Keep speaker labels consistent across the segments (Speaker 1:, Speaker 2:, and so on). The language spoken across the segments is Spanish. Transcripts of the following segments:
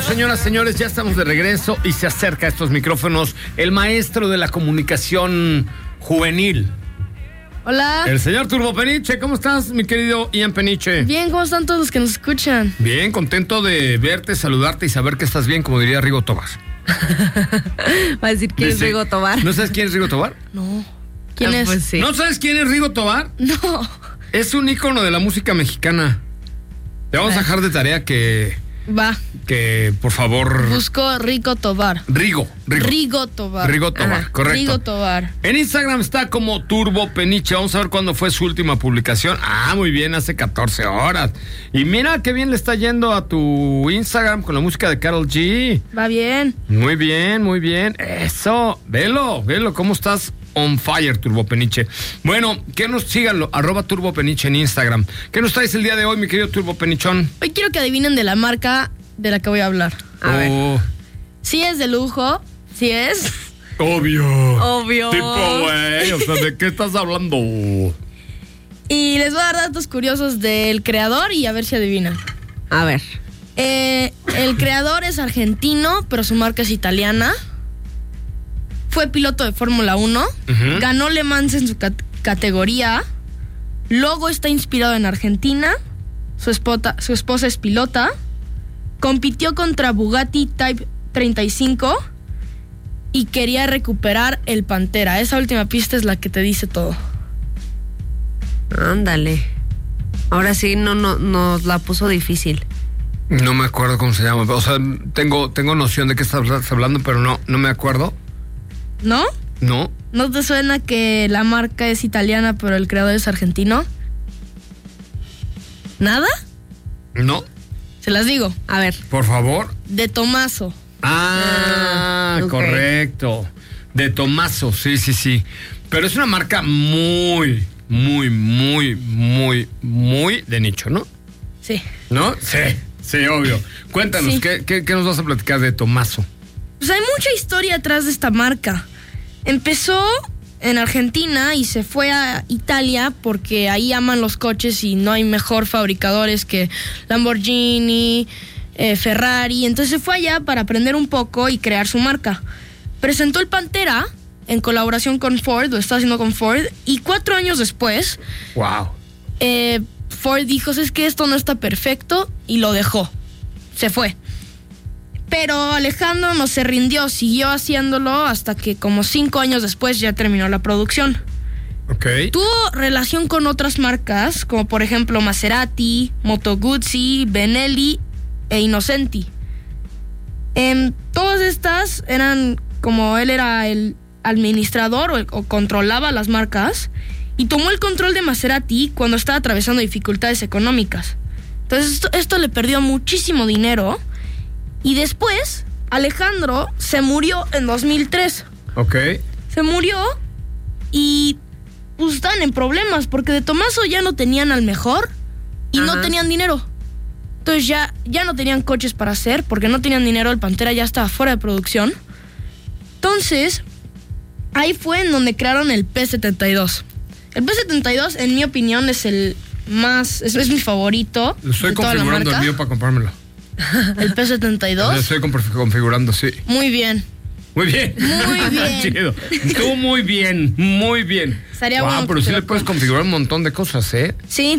Speaker 1: señoras, señores, ya estamos de regreso y se acerca a estos micrófonos el maestro de la comunicación juvenil.
Speaker 2: Hola.
Speaker 1: El señor Turbo Peniche. ¿Cómo estás, mi querido Ian Peniche?
Speaker 2: Bien, ¿cómo están todos los que nos escuchan?
Speaker 1: Bien, contento de verte, saludarte y saber que estás bien, como diría Rigo Tobar.
Speaker 3: Va a decir quién es Rigo Tobar.
Speaker 1: ¿No sabes quién es Rigo Tobar?
Speaker 2: No. ¿Quién es?
Speaker 3: Pues sí.
Speaker 1: ¿No sabes quién es Rigo Tobar?
Speaker 2: No.
Speaker 1: Es un ícono de la música mexicana. Te vamos a dejar de tarea que por favor...
Speaker 2: Busco Rigo Tobar.
Speaker 1: Rigo Tobar,
Speaker 2: Ajá.
Speaker 1: correcto.
Speaker 2: Rigo Tobar.
Speaker 1: En Instagram está como Turbo Peniche. Vamos a ver cuándo fue su última publicación. Muy bien, hace 14 horas. Y mira qué bien le está yendo a tu Instagram con la música de Karol G.
Speaker 2: Va bien.
Speaker 1: Muy bien, muy bien. Eso, velo, cómo estás on fire, Turbo Peniche. Bueno, síganlo, @Turbo Peniche en Instagram. ¿Qué nos traes el día de hoy, mi querido Turbo Penichón?
Speaker 2: Hoy quiero que adivinen de la marca de la que voy a hablar.
Speaker 3: A ver.
Speaker 2: Sí es de lujo, sí es.
Speaker 1: Obvio. Tipo, güey, o sea, ¿de qué estás hablando?
Speaker 2: Y les voy a dar datos curiosos del creador y a ver si adivinan.
Speaker 3: A ver.
Speaker 2: El creador es argentino, pero su marca es italiana. Fue piloto de Fórmula 1.
Speaker 1: Uh-huh.
Speaker 2: Ganó Le Mans en su categoría. Logo está inspirado en Argentina. Su esposa es pilota. Compitió contra Bugatti Type 35 y quería recuperar el Pantera. Esa última pista es la que te dice todo.
Speaker 3: Ándale. Ahora sí nos la puso difícil.
Speaker 1: No me acuerdo cómo se llama. O sea, tengo noción de qué estás hablando, pero no me acuerdo.
Speaker 2: ¿No?
Speaker 1: No.
Speaker 2: ¿No te suena que la marca es italiana, pero el creador es argentino? ¿Nada?
Speaker 1: No.
Speaker 2: Se las digo.
Speaker 3: A ver.
Speaker 1: Por favor.
Speaker 2: De Tomaso.
Speaker 3: Ok.
Speaker 1: Correcto. De Tomaso, sí. Pero es una marca muy de nicho, ¿no?
Speaker 2: Sí.
Speaker 1: ¿No? Sí, obvio. Cuéntanos,
Speaker 2: Sí.
Speaker 1: ¿qué nos vas a platicar de Tomaso?
Speaker 2: Pues hay mucha historia atrás de esta marca. Empezó en Argentina y se fue a Italia porque ahí aman los coches y no hay mejor fabricadores que Lamborghini, Ferrari. Entonces se fue allá para aprender un poco y crear su marca. Presentó el Pantera en colaboración con Ford, lo está haciendo con Ford, y 4 años después,
Speaker 1: Wow.
Speaker 2: Ford dijo, es que esto no está perfecto, y lo dejó. Se fue. Pero Alejandro no se rindió, siguió haciéndolo hasta que como 5 años después ya terminó la producción.
Speaker 1: Ok.
Speaker 2: Tuvo relación con otras marcas, como por ejemplo Maserati, Moto Guzzi, Benelli e Innocenti. Todas estas eran, como él era el administrador o controlaba las marcas, y tomó el control de Maserati cuando estaba atravesando dificultades económicas. Entonces esto le perdió muchísimo dinero. Y después, Alejandro se murió en 2003.
Speaker 1: Ok.
Speaker 2: Se murió y pues estaban en problemas porque de Tomaso ya no tenían al mejor y no tenían dinero. Entonces ya no tenían coches para hacer porque no tenían dinero, el Pantera ya estaba fuera de producción. Entonces, ahí fue en donde crearon el P72. El P72, en mi opinión, es el más... Es mi favorito.
Speaker 1: Lo estoy
Speaker 2: de toda la
Speaker 1: configurando el
Speaker 2: marca.
Speaker 1: mío para comprármelo.
Speaker 2: El P72.
Speaker 1: Lo estoy configurando, sí.
Speaker 2: Muy bien.
Speaker 1: Muy bien.
Speaker 2: Muy bien.
Speaker 1: Chido. Tú muy bien.
Speaker 2: Estaría bueno que
Speaker 1: pero
Speaker 2: te
Speaker 1: sí
Speaker 2: lo
Speaker 1: le puedes
Speaker 2: compres.
Speaker 1: configurar un montón de cosas, ¿eh?
Speaker 2: Sí.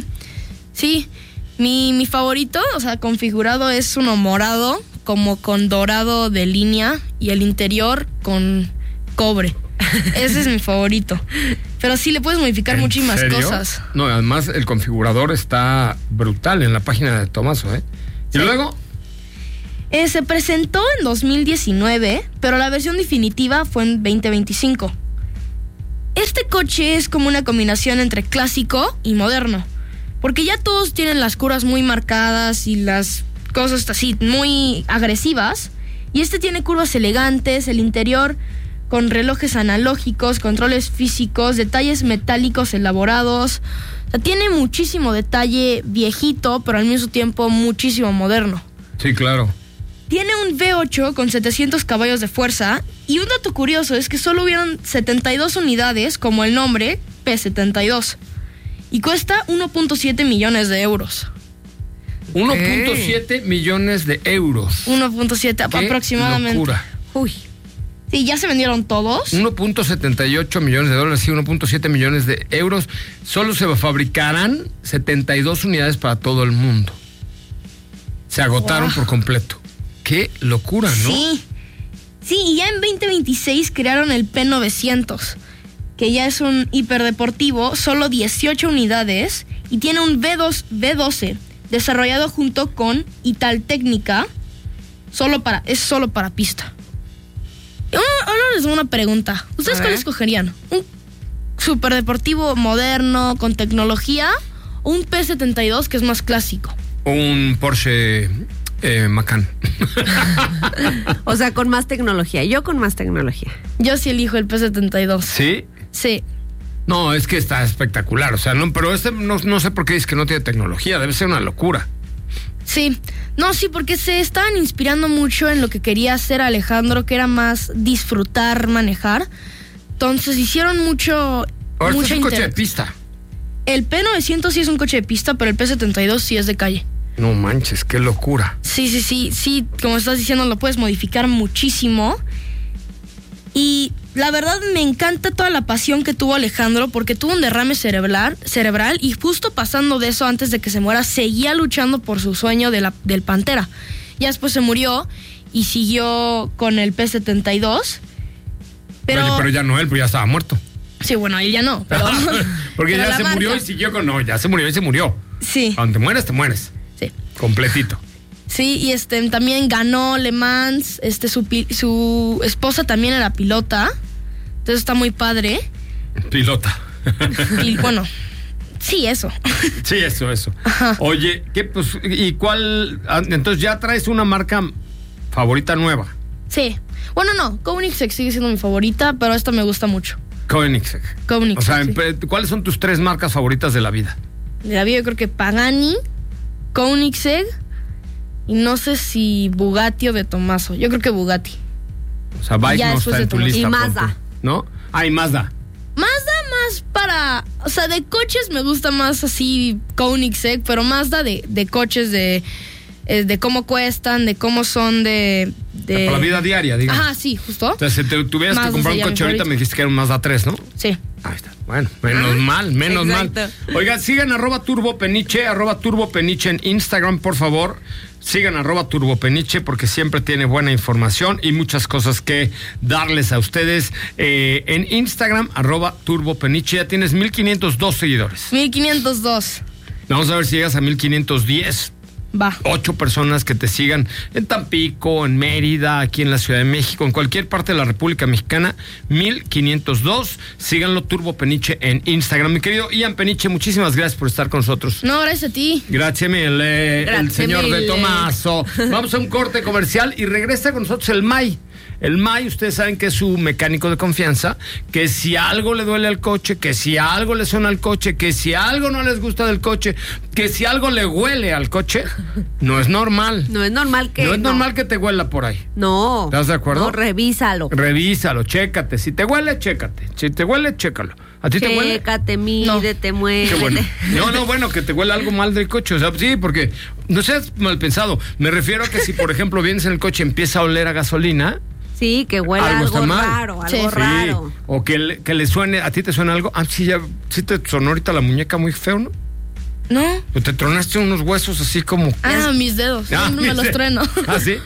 Speaker 2: Mi favorito, o sea, configurado es uno morado, como con dorado de línea, y el interior con cobre. Ese es mi favorito. Pero sí le puedes modificar
Speaker 1: ¿En
Speaker 2: muchísimas
Speaker 1: serio?
Speaker 2: cosas.
Speaker 1: No, además el configurador está brutal en la página de Tomaso, ¿eh? Y
Speaker 2: Sí.
Speaker 1: luego...
Speaker 2: Se presentó en 2019, pero la versión definitiva fue en 2025. Este coche es como una combinación entre clásico y moderno, porque ya todos tienen las curvas muy marcadas y las cosas así muy agresivas, y este tiene curvas elegantes, el interior con relojes analógicos, controles físicos, detalles metálicos elaborados. O sea, tiene muchísimo detalle viejito, pero al mismo tiempo muchísimo moderno.
Speaker 1: Sí, claro.
Speaker 2: Tiene un V8 con 700 caballos de fuerza, y un dato curioso es que solo hubieron 72 unidades, como el nombre, P72, y cuesta 1.7 millones de euros.
Speaker 1: 1.7 millones de euros.
Speaker 2: 1.7
Speaker 1: ¡Qué
Speaker 2: aproximadamente.
Speaker 1: locura!
Speaker 3: Uy.
Speaker 2: Sí, ya se vendieron todos.
Speaker 1: 1.78 millones de dólares y 1.7 millones de euros. Solo se fabricarán 72 unidades para todo el mundo. Se agotaron por completo. ¡Qué locura!, ¿no?
Speaker 2: Sí. Sí, y ya en 2026 crearon el P900, que ya es un hiperdeportivo, solo 18 unidades, y tiene un V12, desarrollado junto con Italtecnica, es solo para pista. Ahora les doy una pregunta. ¿Ustedes cuál escogerían? ¿Un superdeportivo moderno, con tecnología, o un P72 que es más clásico?
Speaker 1: Un Porsche Macan.
Speaker 3: O sea, con más tecnología. Yo con más tecnología.
Speaker 2: Yo sí elijo el P72.
Speaker 1: ¿Sí?
Speaker 2: Sí.
Speaker 1: No, es que está espectacular. O sea, no, pero no sé por qué dices que no tiene tecnología. Debe ser una locura.
Speaker 2: Sí, no, sí, porque se estaban inspirando mucho en lo que quería hacer Alejandro, que era más disfrutar, manejar. Entonces hicieron mucha
Speaker 1: Ahora este es un coche de pista.
Speaker 2: El P900 sí es un coche de pista, pero el P72 sí es de calle.
Speaker 1: No manches, qué locura.
Speaker 2: Sí, como estás diciendo, lo puedes modificar muchísimo. Y la verdad me encanta toda la pasión que tuvo Alejandro, porque tuvo un derrame cerebral y justo pasando de eso, antes de que se muera, seguía luchando por su sueño del Pantera. Ya después se murió y siguió con el P72.
Speaker 1: Pero ya no él, pues ya estaba muerto.
Speaker 2: Sí, bueno, él ya no, pero...
Speaker 1: Porque
Speaker 2: pero
Speaker 1: ya se murió y siguió con... No, ya se murió y se murió.
Speaker 2: Sí.
Speaker 1: Cuando te mueres, te mueres.
Speaker 2: Sí.
Speaker 1: Completito.
Speaker 2: Sí, y también ganó Le Mans, su esposa también era pilota, entonces está muy padre.
Speaker 1: Pilota.
Speaker 2: Y bueno, sí, eso.
Speaker 1: Sí, eso.
Speaker 2: Ajá.
Speaker 1: Oye, ¿qué pues y cuál? Entonces ya traes una marca favorita nueva.
Speaker 2: Sí. Bueno, no, Koenigsegg sigue siendo mi favorita, pero esta me gusta mucho.
Speaker 1: Koenigsegg.
Speaker 2: Koenigsegg.
Speaker 1: O sea,
Speaker 2: sí.
Speaker 1: ¿Cuáles son tus 3 marcas favoritas de la vida?
Speaker 2: De la vida yo creo que Pagani, Koenigsegg y no sé si Bugatti o de Tomaso. Yo creo que Bugatti.
Speaker 1: O sea, Bike no está en tu lista.
Speaker 3: Y Mazda.
Speaker 1: ¿No? Y Mazda.
Speaker 2: Mazda más para... O sea, de coches me gusta más así Koenigsegg, pero Mazda de coches, de cómo cuestan, de cómo son
Speaker 1: Para la vida diaria, digamos.
Speaker 2: Ajá, sí, justo.
Speaker 1: O sea, si te tuvieras
Speaker 2: Mazda
Speaker 1: que comprar un
Speaker 2: sería
Speaker 1: coche
Speaker 2: mi
Speaker 1: ahorita,
Speaker 2: favorito.
Speaker 1: me dijiste que era un Mazda 3, ¿no?
Speaker 2: Sí.
Speaker 1: Ahí está. Bueno, menos mal. Oigan, sigan @turbopeniche en Instagram, por favor. Sigan @turbopeniche porque siempre tiene buena información y muchas cosas que darles a ustedes. En Instagram, @turbopeniche, ya tienes 1502 seguidores.
Speaker 2: 1502.
Speaker 1: Vamos a ver si llegas a 1510.
Speaker 2: Va.
Speaker 1: 8 personas que te sigan en Tampico, en Mérida, aquí en la Ciudad de México, en cualquier parte de la República Mexicana. 1502. Síganlo, Turbo Peniche, en Instagram. Mi querido Ian Peniche, muchísimas gracias por estar con nosotros.
Speaker 2: No, gracias a ti.
Speaker 1: Gracias, el señor de Tomaso. Vamos a un corte comercial y regresa con nosotros el May. El May, ustedes saben que es su mecánico de confianza, que si algo le duele al coche, que si algo le suena al coche, que si algo no les gusta del coche, que si algo le huele al coche, no es normal.
Speaker 3: No es normal que...
Speaker 1: No es normal que te huela por ahí.
Speaker 3: No.
Speaker 1: ¿Estás de acuerdo?
Speaker 3: No, revísalo.
Speaker 1: Revísalo, chécate. Si te huele, chécate. Si te huele, chécalo. ¿A ti te huele?
Speaker 3: Chécate, mídete, muévete.
Speaker 1: Qué bueno. Bueno, que te huele algo mal del coche. O sea, sí, porque no seas mal pensado. Me refiero a que si, por ejemplo, vienes en el coche y empieza a oler a gasolina...
Speaker 3: Sí, que huele algo raro, algo raro.
Speaker 1: O que le suene, ¿a ti te suena algo? Ah, sí, sí te sonó ahorita la muñeca muy feo, ¿no?
Speaker 2: No.
Speaker 1: O te tronaste unos huesos así como...
Speaker 2: Mis dedos. No me los trueno.
Speaker 1: Ah, sí.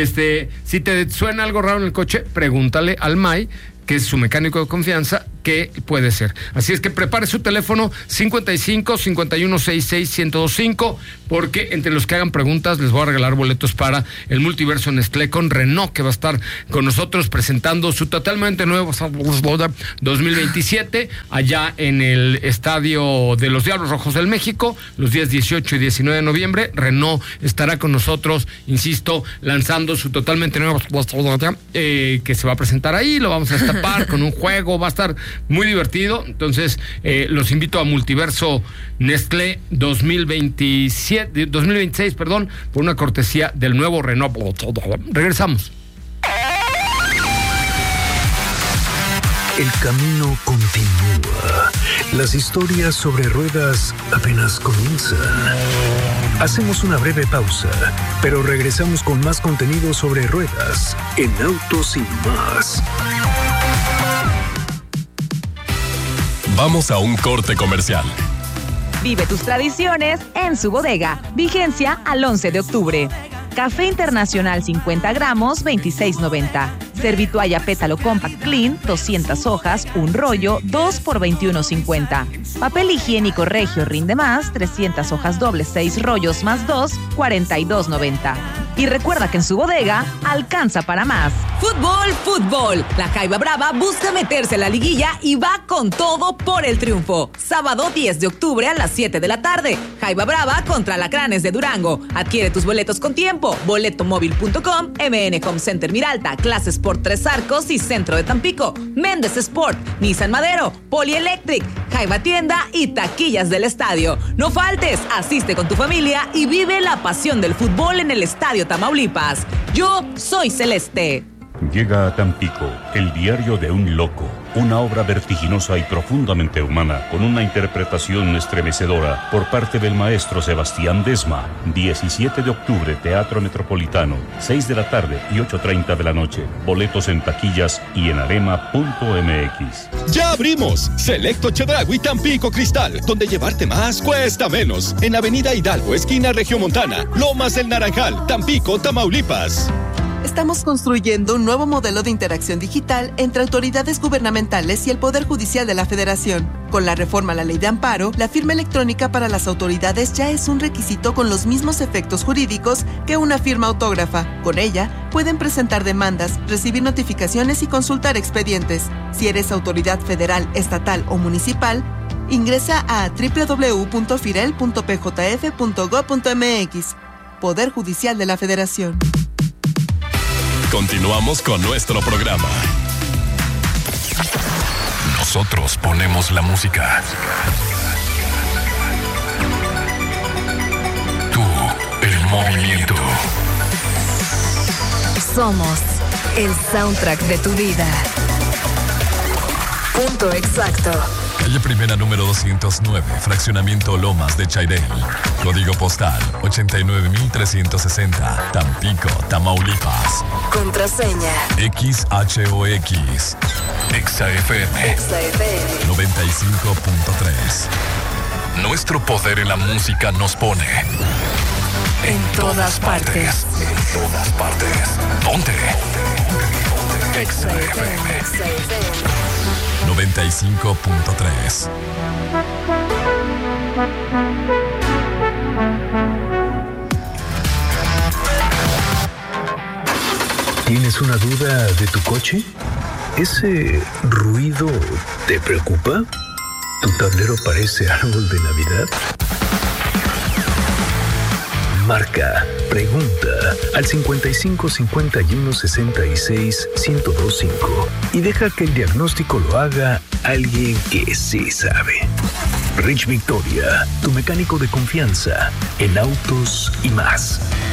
Speaker 1: Si te suena algo raro en el coche, pregúntale al May, que es su mecánico de confianza, qué puede ser. Así es que prepare su teléfono 55 51 66 1025, porque entre los que hagan preguntas les voy a regalar boletos para el Multiverso Nestlé con Renault, que va a estar con nosotros presentando su totalmente nuevo 2027 allá en el Estadio de los Diablos Rojos del México, los días 18 y 19 de noviembre. Renault estará con nosotros, insisto, lanzando su totalmente nuevo que se va a presentar ahí, lo vamos a destapar con un juego, va a estar muy divertido. Entonces los invito a Multiverso Nestlé 2026, por una cortesía del nuevo Renault. Regresamos.
Speaker 4: El camino continúa. Las historias sobre ruedas apenas comienzan. Hacemos una breve pausa, pero regresamos con más contenido sobre ruedas en Autos y Más.
Speaker 5: Vamos a un corte comercial.
Speaker 6: Vive tus tradiciones en su bodega. Vigencia al 11 de octubre. Café Internacional 50 gramos, $26.90. Servitualla Pétalo Compact Clean, 200 hojas, un rollo, 2 por $21.50. Papel higiénico Regio Rinde Más, 300 hojas dobles, 6 rollos más 2, $42.90. Y recuerda que en su bodega alcanza para más.
Speaker 7: Fútbol, fútbol. La Jaiba Brava busca meterse a la liguilla y va con todo por el triunfo. Sábado 10 de octubre a las 7 de la tarde. Jaiba Brava contra Alacranes de Durango. Adquiere tus boletos con tiempo. Boletomóvil.com, MN Home Center Miralta, Clase Sport Tres Arcos y Centro de Tampico. Méndez Sport, Nissan Madero, Polielectric, Jaiba Tienda y taquillas del estadio. No faltes, asiste con tu familia y vive la pasión del fútbol en el Estadio Tamaulipas. Yo soy Celeste.
Speaker 8: Llega a Tampico, el diario de un loco, una obra vertiginosa y profundamente humana, con una interpretación estremecedora por parte del maestro Sebastián Desma. 17 de octubre, Teatro Metropolitano, 6 de la tarde y 8:30 de la noche. Boletos en taquillas y en arema.mx.
Speaker 5: ¡Ya abrimos! Selecto Chedraui Tampico Cristal, donde llevarte más cuesta menos. En Avenida Hidalgo, esquina Regiomontana, Lomas del Naranjal, Tampico, Tamaulipas.
Speaker 9: Estamos construyendo un nuevo modelo de interacción digital entre autoridades gubernamentales y el Poder Judicial de la Federación. Con la reforma a la Ley de Amparo, la firma electrónica para las autoridades ya es un requisito con los mismos efectos jurídicos que una firma autógrafa. Con ella, pueden presentar demandas, recibir notificaciones y consultar expedientes. Si eres autoridad federal, estatal o municipal, ingresa a www.firel.pjf.gov.mx. Poder Judicial de la Federación.
Speaker 5: Continuamos con nuestro programa. Nosotros ponemos la música. Tú, el movimiento.
Speaker 10: Somos el soundtrack de tu vida. Punto exacto.
Speaker 5: Calle Primera número 209, Fraccionamiento Lomas de Chairel. Código postal 89360, Tampico, Tamaulipas.
Speaker 10: Contraseña
Speaker 5: XHOX. XAFM 95.3. Nuestro poder en la música nos pone
Speaker 10: en todas partes.
Speaker 5: En todas partes. ¿Dónde? XAFM 95.3.
Speaker 4: ¿Tienes una duda de tu coche? ¿Ese ruido te preocupa? ¿Tu tablero parece árbol de Navidad? Marca, pregunta al 55 51 66 1025 y deja que el diagnóstico lo haga alguien que sí sabe. Rich Victoria, tu mecánico de confianza en Autos y Más.